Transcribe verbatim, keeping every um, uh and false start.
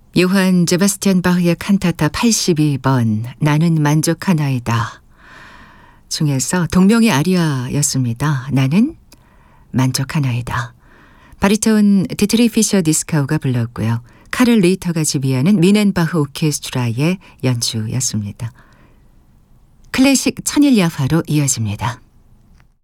요한 제바스티안 바흐의 칸타타 팔십이 번 나는 만족하나이다 중에서 동명의 아리아였습니다. 나는 만족하나이다. 바리톤 디트리 피셔 디스카우가 불렀고요. 카를 리히터가 지휘하는 미넨바흐 오케스트라의 연주였습니다. 클래식 천일야화로 이어집니다.